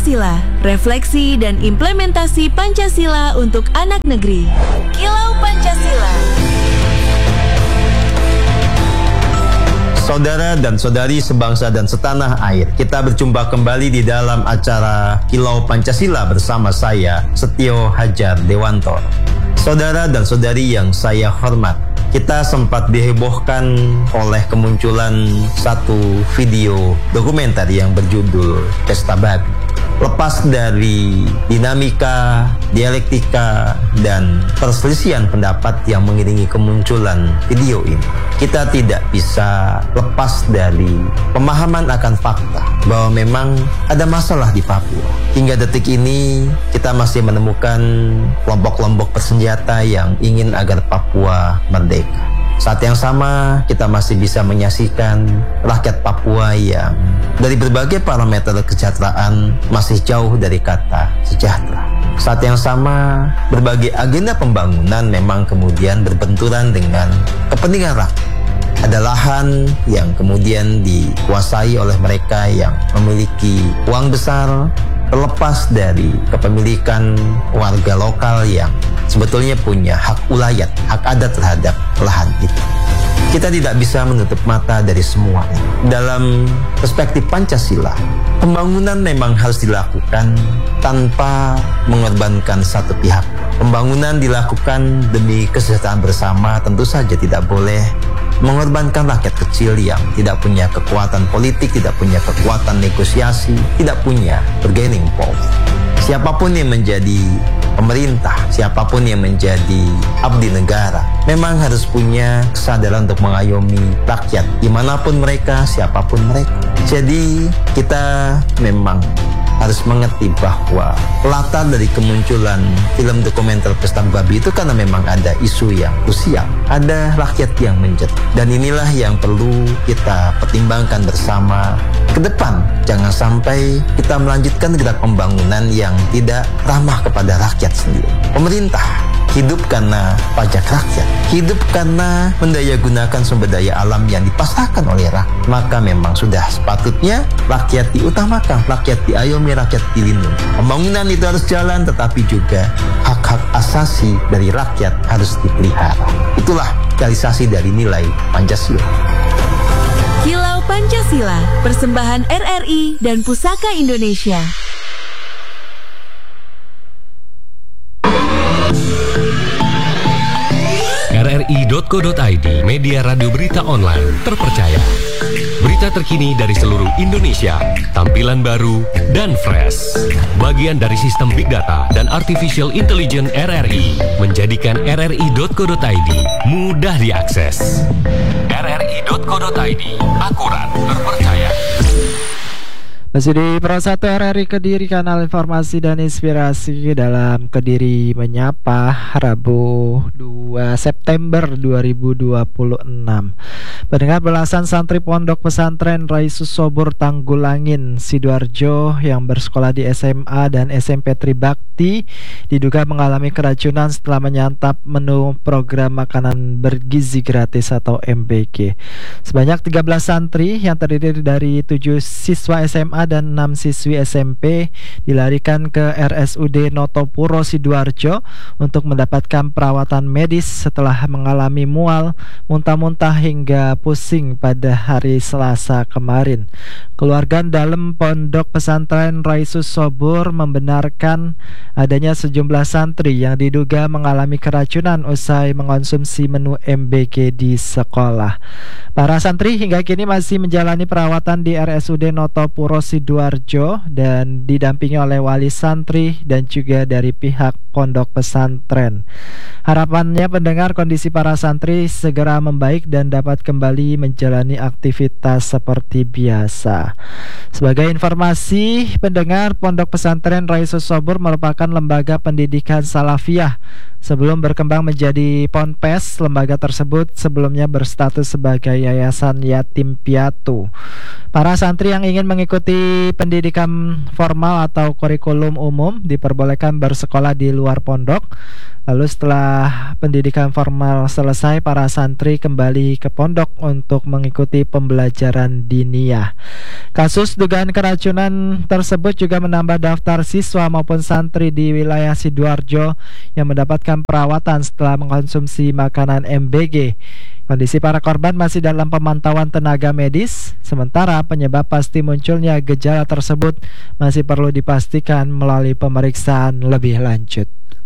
Pancasila, refleksi dan implementasi Pancasila untuk anak negeri. Kilau Pancasila. Saudara dan saudari sebangsa dan setanah air, kita berjumpa kembali di dalam acara Kilau Pancasila bersama saya, Setio Hajar Dewanto. Saudara dan saudari yang saya hormat, kita sempat dihebohkan oleh kemunculan satu video dokumenter yang berjudul Pesta Babi. Lepas dari dinamika, dialektika, dan perselisihan pendapat yang mengiringi kemunculan video ini, kita tidak bisa lepas dari pemahaman akan fakta bahwa memang ada masalah di Papua. Hingga detik ini, kita masih menemukan kelompok-kelompok bersenjata yang ingin agar Papua merdeka. Saat yang sama, kita masih bisa menyaksikan rakyat Papua yang dari berbagai parameter kesejahteraan masih jauh dari kata sejahtera. Saat yang sama, berbagai agenda pembangunan memang kemudian berbenturan dengan kepentingan rakyat. Ada lahan yang kemudian dikuasai oleh mereka yang memiliki uang besar, terlepas dari kepemilikan warga lokal yang sebetulnya punya hak ulayat, hak adat terhadap lahan itu. Kita tidak bisa menutup mata dari semua ini. Dalam perspektif Pancasila, pembangunan memang harus dilakukan tanpa mengorbankan satu pihak. Pembangunan dilakukan demi kesejahteraan bersama, tentu saja tidak boleh mengorbankan rakyat kecil yang tidak punya kekuatan politik, tidak punya kekuatan negosiasi, tidak punya bargaining power. Siapapun yang menjadi pemerintah, siapapun yang menjadi abdi negara, memang harus punya kesadaran untuk mengayomi rakyat, dimanapun mereka, siapapun mereka. Jadi kita memang harus mengerti bahwa latar dari kemunculan film dokumenter Pesta Babi itu karena memang ada isu yang krusial, ada rakyat yang menjerit, dan inilah yang perlu kita pertimbangkan bersama ke depan. Jangan sampai kita melanjutkan gerak pembangunan yang tidak ramah kepada rakyat sendiri. Pemerintah hidup karena pajak rakyat, hidup karena mendayagunakan sumber daya alam yang dipasrahkan oleh rakyat. Maka memang sudah sepatutnya rakyat diutamakan, rakyat diayomi, rakyat dilindungi. Pembangunan itu harus jalan, tetapi juga hak-hak asasi dari rakyat harus dipelihara. Itulah realisasi dari nilai Pancasila. Kilau Pancasila, persembahan RRI dan Pusaka Indonesia. RRI.co.id, media radio berita online terpercaya. Berita terkini dari seluruh Indonesia, tampilan baru dan fresh. Bagian dari sistem Big Data dan Artificial Intelligence RRI, menjadikan RRI.co.id mudah diakses. RRI.co.id, akurat, terpercaya. Masih di Pro 1 RRI Kediri, kanal informasi dan inspirasi dalam Kediri Menyapa, Rabu 2 September 2026. Pendengar, belasan santri pondok pesantren Raisus Sobur Tanggulangin, Sidoarjo yang bersekolah di SMA dan SMP Tribakti diduga mengalami keracunan setelah menyantap menu program makanan bergizi gratis atau MBG. Sebanyak 13 santri yang terdiri dari 7 siswa SMA dan 6 siswi SMP dilarikan ke RSUD Notopuro Sidoarjo untuk mendapatkan perawatan medis setelah mengalami mual, muntah-muntah hingga pusing pada hari Selasa kemarin. Keluarga dalam pondok pesantren Raisus Sobur membenarkan adanya sejumlah santri yang diduga mengalami keracunan usai mengonsumsi menu MBG di sekolah. Para santri hingga kini masih menjalani perawatan di RSUD Notopuro Sidoarjo dan didampingi oleh wali santri dan juga dari pihak pondok pesantren. Harapannya pendengar, kondisi para santri segera membaik dan dapat kembali menjalani aktivitas seperti biasa. Sebagai informasi pendengar, pondok pesantren Raisus Sobur merupakan lembaga pendidikan salafiyah. Sebelum berkembang menjadi ponpes, lembaga tersebut sebelumnya berstatus sebagai yayasan yatim piatu. Para santri yang ingin mengikuti pendidikan formal atau kurikulum umum diperbolehkan bersekolah di luar pondok. Lalu setelah pendidikan formal selesai, para santri kembali ke pondok untuk mengikuti pembelajaran diniyah. Kasus dugaan keracunan tersebut juga menambah daftar siswa maupun santri di wilayah Sidoarjo yang mendapatkan perawatan setelah mengkonsumsi makanan MBG. Kondisi para korban masih dalam pemantauan tenaga medis, sementara penyebab pasti munculnya gejala tersebut masih perlu dipastikan melalui pemeriksaan lebih lanjut.